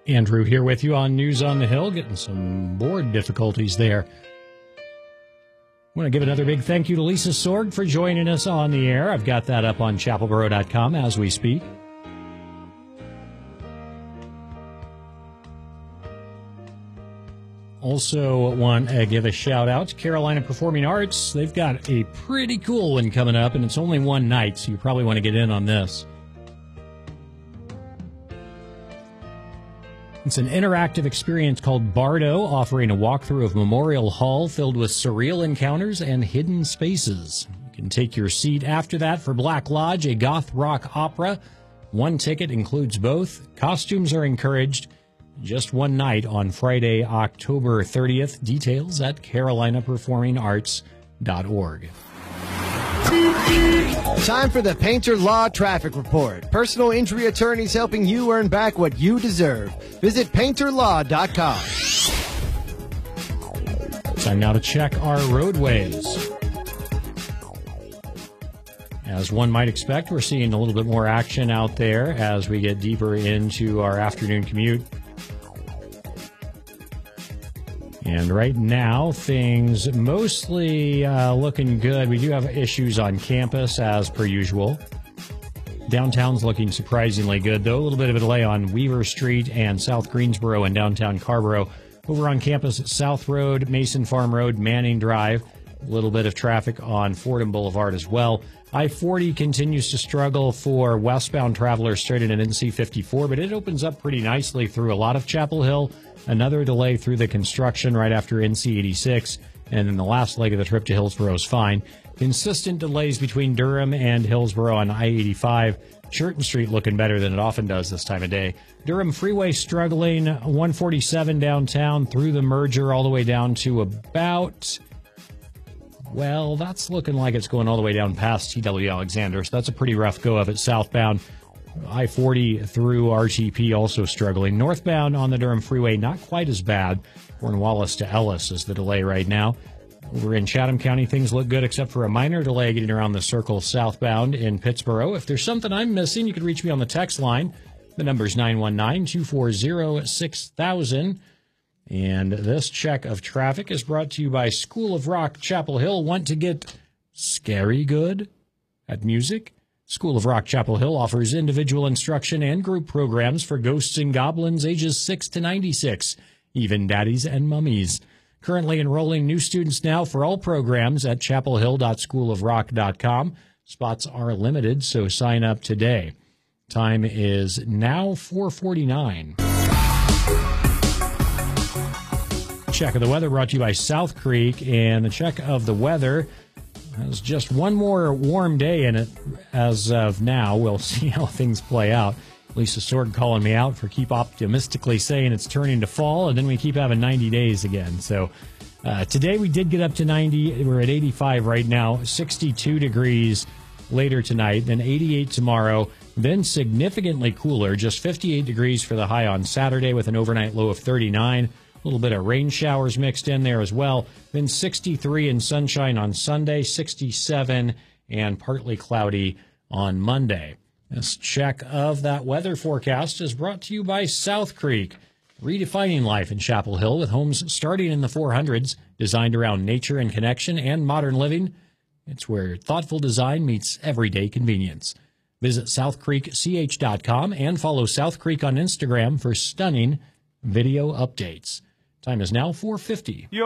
Andrew here with you on News on the Hill, getting some board difficulties there. I want to give another big thank you to Lisa Sorg for joining us on the air. I've got that up on chapelboro.com as we speak. Also want to give a shout out to Carolina Performing Arts. They've got a pretty cool one coming up, and it's only one night, so you probably want to get in on this. It's an interactive experience called Bardo, offering a walkthrough of Memorial Hall filled with surreal encounters and hidden spaces. You can take your seat after that for Black Lodge, a goth rock opera. One ticket includes both. Costumes are encouraged. Just one night on Friday, October 30th. Details at carolinaperformingarts.org. Time for the Painter Law Traffic Report. Personal injury attorneys helping you earn back what you deserve. Visit painterlaw.com. Time now to check our roadways. As one might expect, we're seeing a little bit more action out there as we get deeper into our afternoon commute. And right now, things mostly looking good. We do have issues on campus, as per usual. Downtown's looking surprisingly good, though. A little bit of a delay on Weaver Street and South Greensboro and downtown Carborough. Over on campus at South Road, Mason Farm Road, Manning Drive. A little bit of traffic on Fordham Boulevard as well. I-40 continues to struggle for westbound travelers straight into NC 54, but it opens up pretty nicely through a lot of Chapel Hill. Another delay through the construction right after NC 86, and then the last leg of the trip to Hillsborough is fine. Consistent delays between Durham and Hillsborough on I-85. Churton Street looking better than it often does this time of day. Durham Freeway struggling, 147 downtown through the merger all the way down to about... Well, that's looking like it's going all the way down past T.W. Alexander, so that's a pretty rough go of it southbound. I-40 through RTP also struggling. Northbound on the Durham Freeway, not quite as bad. Cornwallis to Ellis is the delay right now. Over in Chatham County, things look good except for a minor delay getting around the circle southbound in Pittsboro. If there's something I'm missing, you can reach me on the text line. The number's 919-240-6000. And this check of traffic is brought to you by School of Rock Chapel Hill. Want to get scary good at music? School of Rock Chapel Hill offers individual instruction and group programs for ghosts and goblins ages 6 to 96, even daddies and mummies. Currently enrolling new students now for all programs at chapelhill.schoolofrock.com. Spots are limited, so sign up today. Time is now 4:49. Check of the weather brought to you by South Creek, and the check of the weather has just one more warm day in it as of now. We'll see how things play out. Lisa Sorg calling me out for keep optimistically saying it's turning to fall, and then we keep having 90 days again. So today we did get up to 90. We're at 85 right now, 62 degrees later tonight, then 88 tomorrow, then significantly cooler, just 58 degrees for the high on Saturday with an overnight low of 39. A little bit of rain showers mixed in there as well. Then 63 and sunshine on Sunday, 67 and partly cloudy on Monday. This check of that weather forecast is brought to you by South Creek, redefining life in Chapel Hill with homes starting in the 400s, designed around nature and connection and modern living. It's where thoughtful design meets everyday convenience. Visit southcreekch.com and follow South Creek on Instagram for stunning video updates. Time is now 4:50.